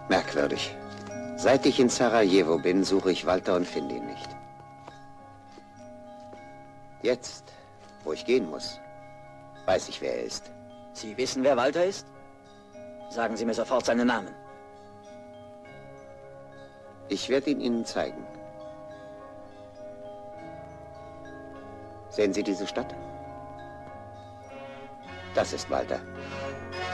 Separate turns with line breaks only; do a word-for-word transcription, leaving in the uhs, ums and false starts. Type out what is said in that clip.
Merkwürdig. Seit ich in Sarajevo bin, suche ich Walter und finde ihn nicht. Jetzt, wo ich gehen muss, weiß ich, wer er ist.
Sie wissen, wer Walter ist? Sagen Sie mir sofort seinen Namen.
Ich werde ihn Ihnen zeigen. Sehen Sie diese Stadt? Das ist Walter.